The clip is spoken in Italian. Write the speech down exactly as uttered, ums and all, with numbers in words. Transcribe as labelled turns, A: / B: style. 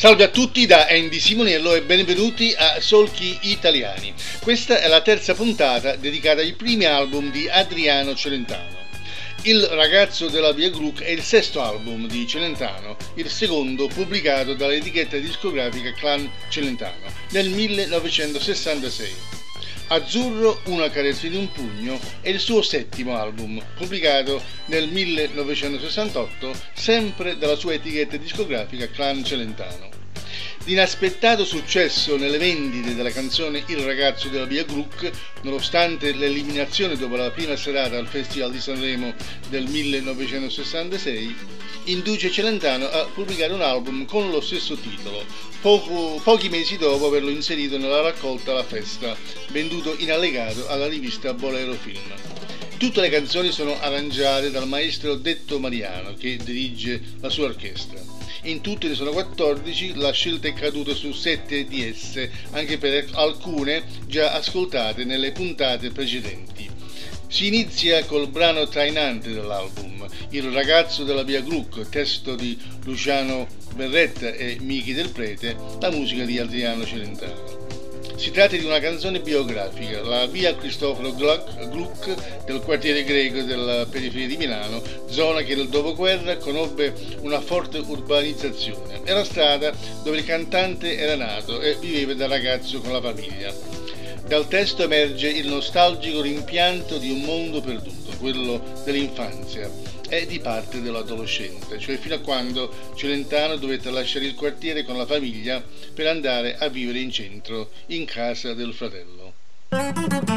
A: Salve a tutti da Andy Simoniello e benvenuti a Solchi Italiani. Questa è la terza puntata dedicata ai primi album di Adriano Celentano. Il ragazzo della Via Gluck è il sesto album di Celentano, il secondo pubblicato dall'etichetta discografica Clan Celentano nel millenovecentosessantasei. Azzurro, una carezza di un pugno è il suo settimo album, pubblicato nel millenovecentosessantotto, sempre dalla sua etichetta discografica Clan Celentano. L'inaspettato successo nelle vendite della canzone Il ragazzo della Via Gluck, nonostante l'eliminazione dopo la prima serata al Festival di Sanremo del millenovecentosessantasei, induce Celentano a pubblicare un album con lo stesso titolo, poco, pochi mesi dopo averlo inserito nella raccolta La Festa, venduto in allegato alla rivista Bolero Film. Tutte le canzoni sono arrangiate dal maestro Detto Mariano, che dirige la sua orchestra. In tutte ne sono quattordici, la scelta è caduta su sette di esse, anche per alcune già ascoltate nelle puntate precedenti. Si inizia col brano trainante dell'album, Il ragazzo della Via Gluck, testo di Luciano Berretta e Michi del Prete, la musica di Adriano Celentano. Si tratta di una canzone biografica, la Via Cristoforo Gluck del quartiere greco della periferia di Milano, zona che nel dopoguerra conobbe una forte urbanizzazione. È la strada dove il cantante era nato e viveva da ragazzo con la famiglia. Dal testo emerge il nostalgico rimpianto di un mondo perduto, quello dell'infanzia e di parte dell'adolescente, cioè fino a quando Celentano dovette lasciare il quartiere con la famiglia per andare a vivere in centro, in casa del fratello.